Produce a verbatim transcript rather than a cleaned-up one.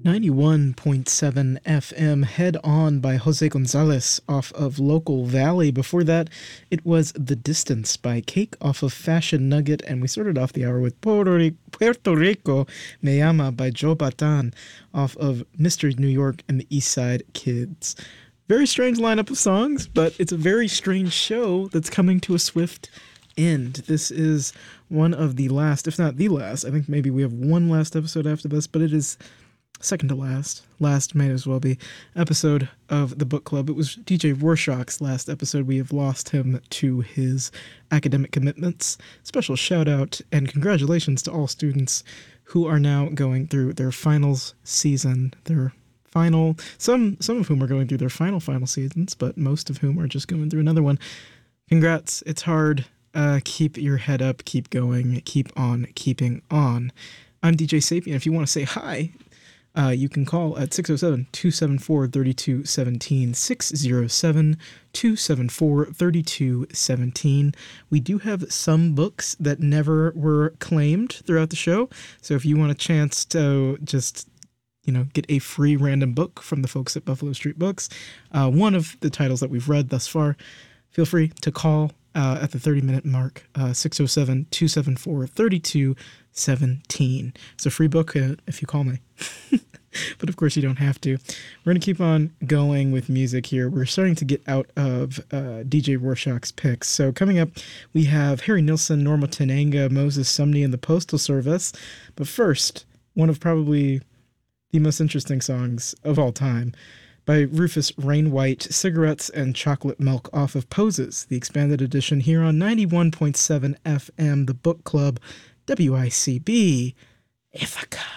ninety-one point seven F M, Head On by Jose Gonzalez off of Local Valley. Before that, it was The Distance by Cake off of Fashion Nugget, and we started off the hour with Puerto Rico, Puerto Rico Me Llama by Joe Batan off of Mister New York and the East Side Kids. Very strange lineup of songs, but it's a very strange show that's coming to a swift end. This is one of the last, if not the last, I think maybe we have one last episode after this, but it is second to last, last may as well be, episode of the book club. It was D J Rorschach's last episode. We have lost him to his academic commitments. Special shout out and congratulations to all students who are now going through their finals season, their final, some some of whom are going through their final final seasons, but most of whom are just going through another one. Congrats. It's hard. Uh, keep your head up, keep going, keep on keeping on. I'm D J Sapien. If you want to say hi, Uh, you can call at six oh seven, two seven four, three two one seven, six oh seven, two seven four, three two one seven. We do have some books that never were claimed throughout the show, so if you want a chance to just, you know, get a free random book from the folks at Buffalo Street Books, uh, one of the titles that we've read thus far, feel free to call uh, at the thirty-minute mark, uh, six oh seven, two seven four, three two one seven. It's a free book uh, if you call me. But of course you don't have to. We're going to keep on going with music here. We're starting to get out of uh, D J Rorschach's picks. So coming up, we have Harry Nilsson, Norma Tananga, Moses Sumney, and the Postal Service. But first, one of probably the most interesting songs of all time by Rufus Rainwhite, Cigarettes and Chocolate Milk off of Poses, the expanded edition here on ninety-one point seven F M, the book club, W I C B, Ithaca.